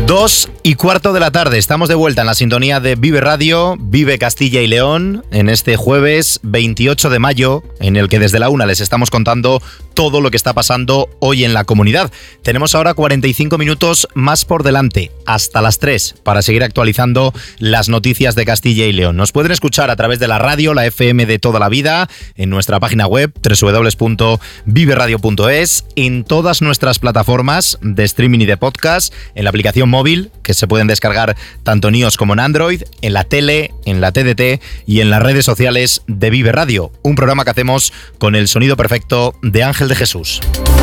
2:15 de la tarde, estamos de vuelta en la sintonía de Vive Radio, Vive Castilla y León, en este jueves 28 de mayo, en el que desde la 1 les estamos contando todo lo que está pasando hoy en la comunidad. Tenemos ahora 45 minutos más por delante, hasta las 3, para seguir actualizando las noticias de Castilla y León. Nos pueden escuchar a través de la radio, la FM de toda la vida, en nuestra página web, www.viveradio.es, en todas nuestras plataformas de streaming y de podcast, en la aplicación móvil, que se pueden descargar tanto en iOS como en Android, en la tele, en la TDT y en las redes sociales de Vive Radio, un programa que hacemos con el sonido perfecto de Ángel de Jesús.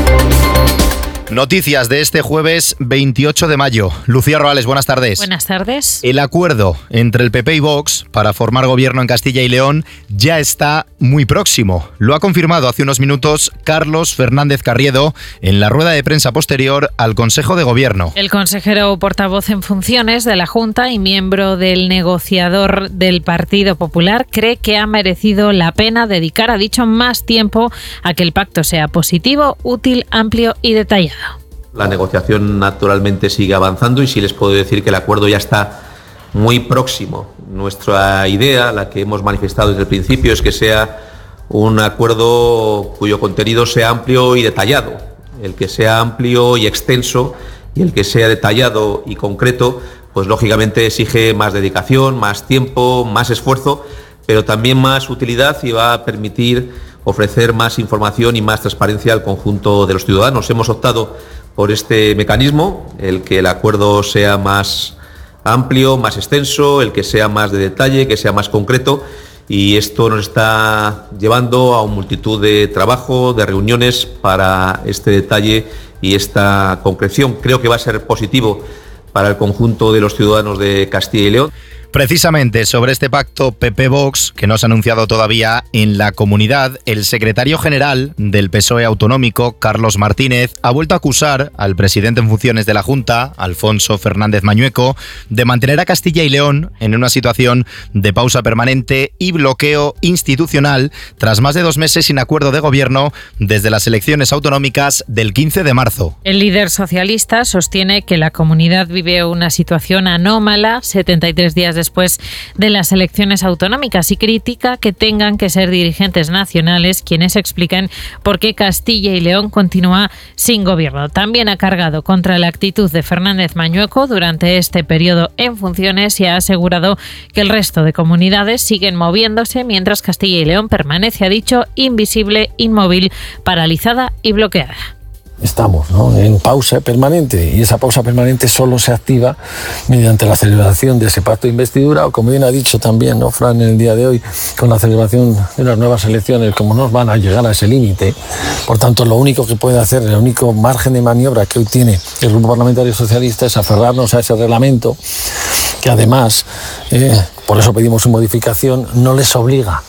Noticias de este jueves 28 de mayo. Lucía Roales, buenas tardes. Buenas tardes. El acuerdo entre el PP y Vox para formar gobierno en Castilla y León ya está muy próximo. Lo ha confirmado hace unos minutos Carlos Fernández Carriedo en la rueda de prensa posterior al Consejo de Gobierno. El consejero portavoz en funciones de la Junta y miembro del negociador del Partido Popular cree que ha merecido la pena dedicar, ha dicho, más tiempo a que el pacto sea positivo, útil, amplio y detallado. La negociación naturalmente sigue avanzando y sí les puedo decir que el acuerdo ya está muy próximo. Nuestra idea, la que hemos manifestado desde el principio, es que sea un acuerdo cuyo contenido sea amplio y detallado. El que sea amplio y extenso y el que sea detallado y concreto, pues lógicamente exige más dedicación, más tiempo, más esfuerzo, pero también más utilidad y va a permitir ofrecer más información y más transparencia al conjunto de los ciudadanos. Hemos optado por este mecanismo, el que el acuerdo sea más amplio, más extenso, el que sea más de detalle, que sea más concreto, y esto nos está llevando a una multitud de trabajo, de reuniones para este detalle y esta concreción. Creo que va a ser positivo para el conjunto de los ciudadanos de Castilla y León. Precisamente sobre este pacto PP-Vox, que no se ha anunciado todavía en la comunidad, el secretario general del PSOE autonómico, Carlos Martínez, ha vuelto a acusar al presidente en funciones de la Junta, Alfonso Fernández Mañueco, de mantener a Castilla y León en una situación de pausa permanente y bloqueo institucional tras más de 2 meses sin acuerdo de gobierno desde las elecciones autonómicas del 15 de marzo. El líder socialista sostiene que la comunidad vive una situación anómala 73 días después de las elecciones autonómicas y critica que tengan que ser dirigentes nacionales quienes expliquen por qué Castilla y León continúa sin gobierno. También ha cargado contra la actitud de Fernández Mañueco durante este periodo en funciones y ha asegurado que el resto de comunidades siguen moviéndose mientras Castilla y León permanece, ha dicho, invisible, inmóvil, paralizada y bloqueada. Estamos, ¿no?, en pausa permanente, y esa pausa permanente solo se activa mediante la celebración de ese pacto de investidura, o como bien ha dicho también, ¿no?, Fran, en el día de hoy, con la celebración de unas nuevas elecciones, como no van a llegar a ese límite. Por tanto, lo único que puede hacer, el único margen de maniobra que hoy tiene el Grupo Parlamentario Socialista es aferrarnos a ese reglamento, que además, por eso pedimos su modificación, no les obliga.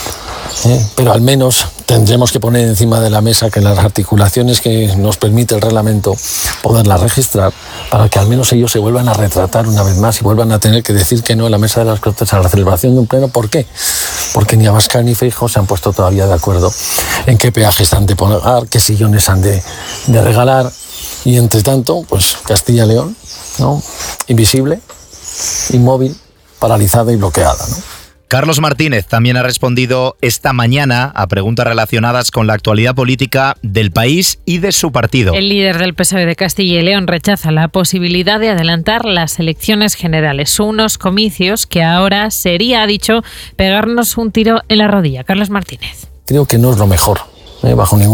Pero al menos tendremos que poner encima de la mesa que las articulaciones que nos permite el reglamento poderlas registrar, para que al menos ellos se vuelvan a retratar una vez más y vuelvan a tener que decir que no en la mesa de las Cortes a la celebración de un pleno. ¿Por qué? Porque ni Abascal ni Feijóo se han puesto todavía de acuerdo en qué peajes han de pagar, qué sillones han de regalar, y entre tanto, pues Castilla y León, ¿no?, invisible, inmóvil, paralizada y bloqueada, ¿no? Carlos Martínez también ha respondido esta mañana a preguntas relacionadas con la actualidad política del país y de su partido. El líder del PSOE de Castilla y León rechaza la posibilidad de adelantar las elecciones generales, unos comicios que ahora sería, ha dicho, pegarnos un tiro en la rodilla. Carlos Martínez. Creo que no es lo mejor, bajo ningún